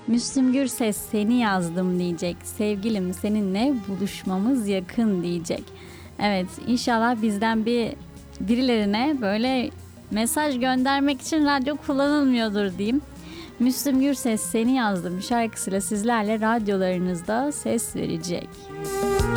Müslüm Gürses seni yazdım diyecek. Sevgilim seninle buluşmamız yakın diyecek. Evet, inşallah bizden birilerine böyle mesaj göndermek için radyo kullanılmıyordur diyeyim. Müslüm Gürses seni yazdım şarkısıyla sizlerle radyolarınızda ses verecek.